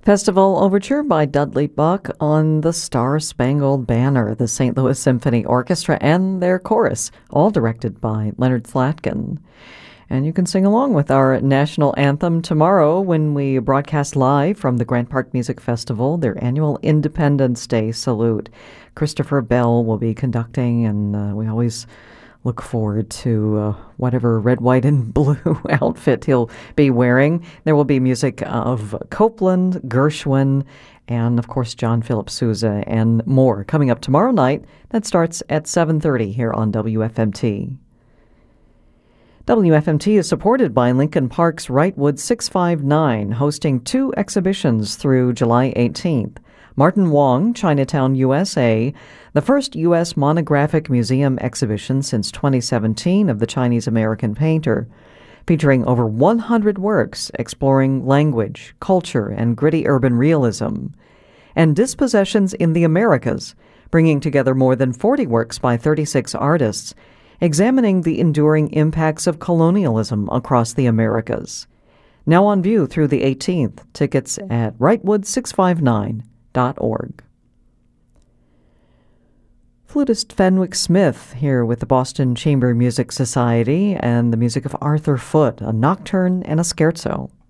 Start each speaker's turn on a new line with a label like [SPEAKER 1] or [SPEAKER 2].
[SPEAKER 1] Festival Overture by Dudley Buck on the Star-Spangled Banner, the St. Louis Symphony Orchestra and their chorus, all directed by Leonard Slatkin. And you can sing along with our national anthem tomorrow when we broadcast live from the Grant Park Music Festival, their annual Independence Day salute. Christopher Bell will be conducting, and we always look forward to whatever red, white, and blue outfit he'll be wearing. There will be music of Copland, Gershwin, and, of course, John Philip Sousa, and more coming up tomorrow night. That starts at 7:30 here on WFMT. WFMT is supported by Lincoln Park's Wrightwood 659, hosting 2 exhibitions through July 18th. Martin Wong, Chinatown, USA, the first U.S. monographic museum exhibition since 2017 of the Chinese-American painter, featuring over 100 works exploring language, culture, and gritty urban realism. And Dispossessions in the Americas, bringing together more than 40 works by 36 artists, examining the enduring impacts of colonialism across the Americas. Now on view through the 18th. Tickets at Wrightwood659.org. Flutist Fenwick Smith here with the Boston Chamber Music Society and the music of Arthur Foote, a nocturne and a scherzo.